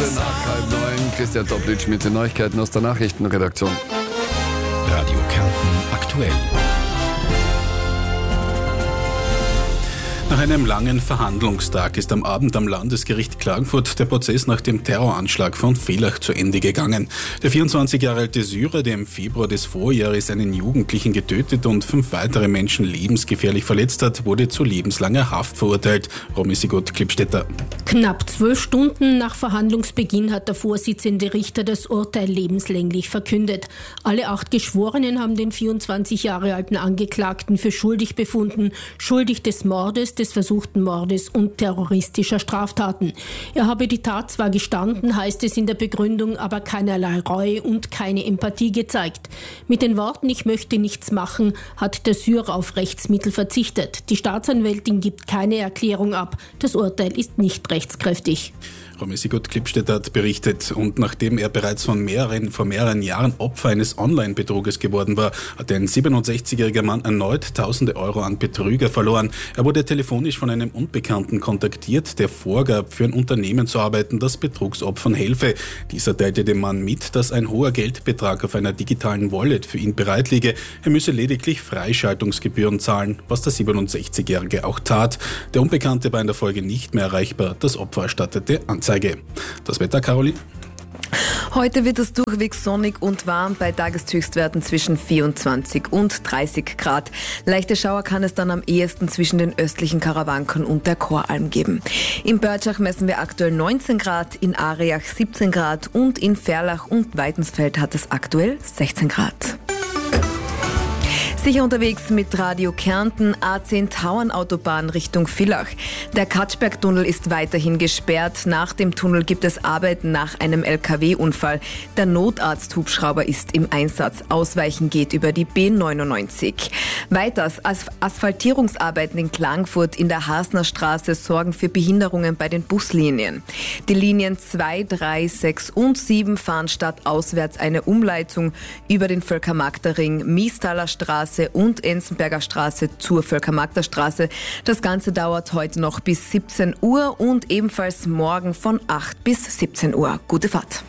nach 8:30. Christian Toplitsch mit den Neuigkeiten aus der Nachrichtenredaktion. Radio Kärnten aktuell. Nach einem langen Verhandlungstag ist am Abend am Landesgericht Klagenfurt der Prozess nach dem Terroranschlag von Villach zu Ende gegangen. Der 24 Jahre alte Syrer, der im Februar des Vorjahres einen Jugendlichen getötet und 5 weitere Menschen lebensgefährlich verletzt hat, wurde zu lebenslanger Haft verurteilt. Romy Sigurd-Klippstädter. Knapp 12 Stunden nach Verhandlungsbeginn hat der Vorsitzende Richter das Urteil lebenslänglich verkündet. Alle 8 Geschworenen haben den 24 Jahre alten Angeklagten für schuldig befunden, schuldig des Mordes, des versuchten Mordes und terroristischer Straftaten. Er habe die Tat zwar gestanden, heißt es in der Begründung, aber keinerlei Reue und keine Empathie gezeigt. Mit den Worten "Ich möchte nichts machen" hat der Syrer auf Rechtsmittel verzichtet. Die Staatsanwältin gibt keine Erklärung ab. Das Urteil ist nicht rechtskräftig. Romy Sigurd-Klippstädter hat berichtet, und nachdem er bereits vor mehreren Jahren Opfer eines Online-Betruges geworden war, hat ein 67-jähriger Mann erneut tausende Euro an Betrüger verloren. Er wurde telefonisch von einem Unbekannten kontaktiert, der vorgab, für ein Unternehmen zu arbeiten, das Betrugsopfern helfe. Dieser teilte dem Mann mit, dass ein hoher Geldbetrag auf einer digitalen Wallet für ihn bereit liege. Er müsse lediglich Freischaltungsgebühren zahlen, was der 67-jährige auch tat. Der Unbekannte war in der Folge nicht mehr erreichbar. Das Opfer erstattete Anzeige. Das Wetter, Caroline? Heute wird es durchwegs sonnig und warm bei Tageshöchstwerten zwischen 24 und 30 Grad. Leichte Schauer kann es dann am ehesten zwischen den östlichen Karawanken und der Choralm geben. In Börtschach messen wir aktuell 19 Grad, in Ariach 17 Grad und in Ferlach und Weidensfeld hat es aktuell 16 Grad. Sicher unterwegs mit Radio Kärnten, A10 Tauernautobahn Richtung Villach. Der Katschbergtunnel ist weiterhin gesperrt. Nach dem Tunnel gibt es Arbeiten nach einem LKW-Unfall. Der Notarzthubschrauber ist im Einsatz. Ausweichen geht über die B99. Weiters, Asphaltierungsarbeiten in Klagenfurt in der Hasner Straße sorgen für Behinderungen bei den Buslinien. Die Linien 2, 3, 6 und 7 fahren stadtauswärts eine Umleitung über den Völkermarkterring, Miestaler Straße und Enzenberger Straße zur Völkermarkter Straße. Das Ganze dauert heute noch bis 17 Uhr und ebenfalls morgen von 8 bis 17 Uhr. Gute Fahrt.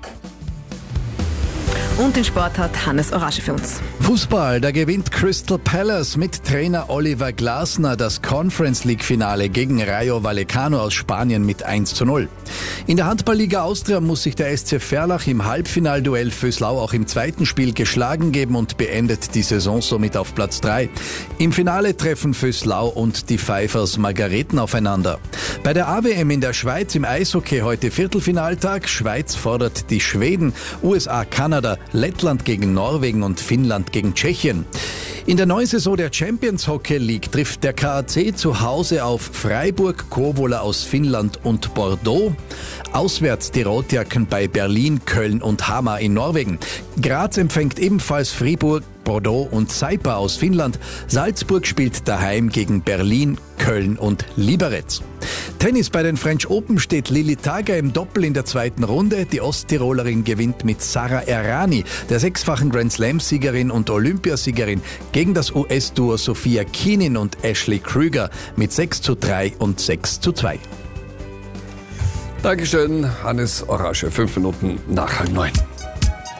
Und den Sport hat Hannes Orasche für uns. Fußball, da gewinnt Crystal Palace mit Trainer Oliver Glasner das Conference League Finale gegen Rayo Vallecano aus Spanien mit 1:0. In der Handballliga Austria muss sich der SC Ferlach im Halbfinalduell Vöslau auch im zweiten Spiel geschlagen geben und beendet die Saison somit auf Platz 3. Im Finale treffen Vöslau und die Pfeifers Margareten aufeinander. Bei der AWM in der Schweiz im Eishockey heute Viertelfinaltag. Schweiz fordert die Schweden, USA, Kanada, Lettland gegen Norwegen und Finnland gegen Tschechien. In der neuen Saison der Champions Hockey League trifft der KAC zu Hause auf Freiburg, Kouvola aus Finnland und Bordeaux. Auswärts die Rotjacken bei Berlin, Köln und Hamar in Norwegen. Graz empfängt ebenfalls Fribourg, Bordeaux und Saipa aus Finnland. Salzburg spielt daheim gegen Berlin, Köln und Liberec. Tennis bei den French Open steht Lili Tager im Doppel in der zweiten Runde. Die Osttirolerin gewinnt mit Sara Errani, der 6-fachen Grand-Slam-Siegerin und Olympiasiegerin, gegen das US-Duo Sophia Kenin und Ashley Krüger mit 6:3 und 6:2. Dankeschön, Hannes Orasche. 5 Minuten nach 8:30.